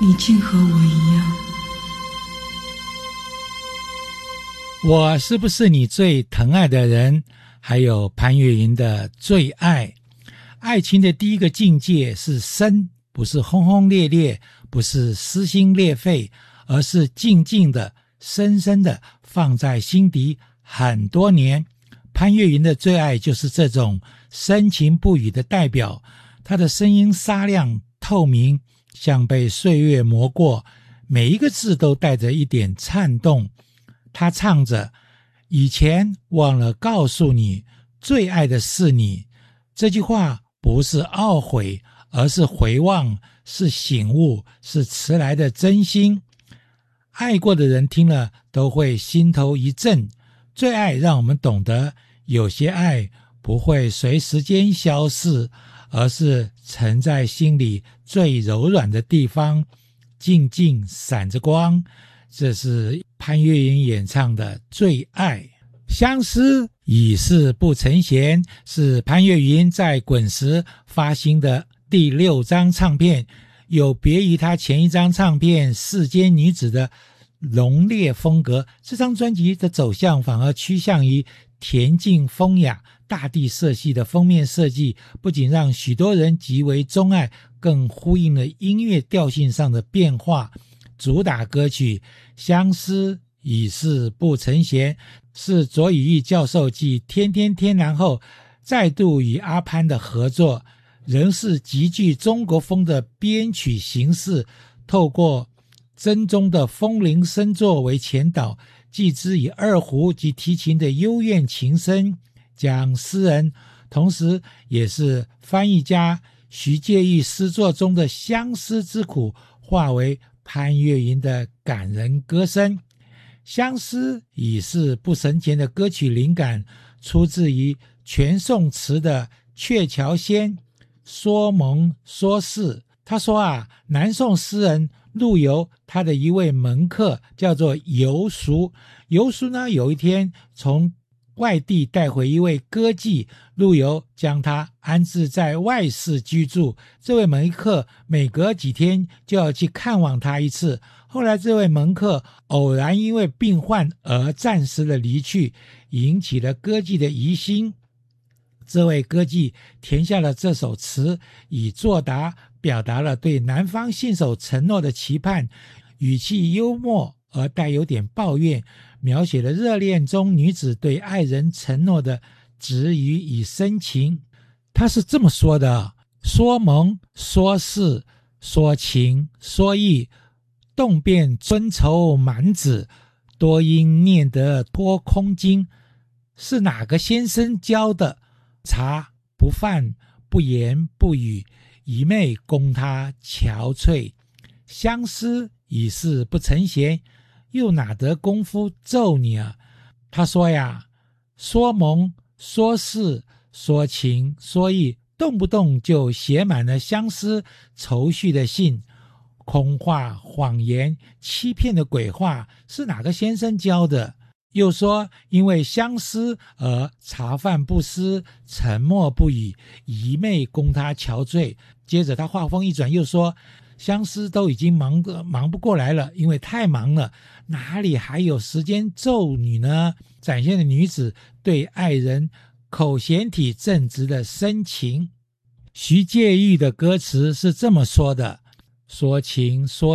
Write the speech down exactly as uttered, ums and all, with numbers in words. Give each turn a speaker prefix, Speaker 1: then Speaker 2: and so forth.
Speaker 1: 你竟和我一样。
Speaker 2: 我是不是你最疼爱的人？还有潘越云的最爱。爱情的第一个境界是深，不是轰轰烈烈，不是撕心裂肺，而是静静的深深的放在心底很多年。潘越云的最爱就是这种深情不语的代表，他的声音沙亮透明，像被岁月磨过，每一个字都带着一点颤动。他唱着，以前忘了告诉你，最爱的是你。这句话不是懊悔，而是回望，是醒悟，是迟来的真心。爱过的人听了都会心头一震。最爱让我们懂得，有些爱不会随时间消逝，而是沉在心里最柔软的地方，静静闪着光。这是潘越云演唱的《最爱》。相思已是不曾闲是潘越云在滚石发行的第六张唱片，有别于他前一张唱片《世间女子》的浓烈风格，这张专辑的走向反而趋向于恬静风雅、大地色系的封面设计，不仅让许多人极为钟爱，更呼应了音乐调性上的变化。主打歌曲《相思已是不曾闲》是左以毅教授继天天天蓝后再度与阿潘的合作，仍是极具中国风的编曲形式，透过真宗的风铃声作为前导，继之以二胡及提琴的幽怨情声，将诗人同时也是翻译家徐介玉诗作中的相思之苦化为潘越云的感人歌声。相思已是不曾闲的歌曲灵感出自于全宋词的鹊桥仙说蒙说事。他说啊，南宋诗人陆游他的一位门客叫做游叔，游叔呢有一天从外地带回一位歌妓，陆游将他安置在外室居住。这位门客每隔几天就要去看望他一次。后来这位门客偶然因为病患而暂时的离去，引起了歌妓的疑心。这位歌妓填下了这首词，以作答表达了对男方信守承诺的期盼，语气幽默而带有点抱怨，描写了热恋中女子对爱人承诺的执于与深情。他是这么说的：说蒙说事说情说意，动变春愁满纸，多因念得脱空经。是哪个先生教的？茶不饭不言不语，一昧供他憔悴。相思已是不曾闲，又哪得功夫奏你啊？他说呀，说蒙说事说情说意，动不动就写满了相思愁绪的信。空话谎言欺骗的鬼话是哪个先生教的？又说因为相思而茶饭不思，沉默不语，一昧供他憔悴。接着他话锋一转又说，相思都已经忙忙不过来了，因为太忙了，哪里还有时间奏女呢？展现了女子对爱人口嫌体正直的深情。徐介玉的歌词是这么说的：说情说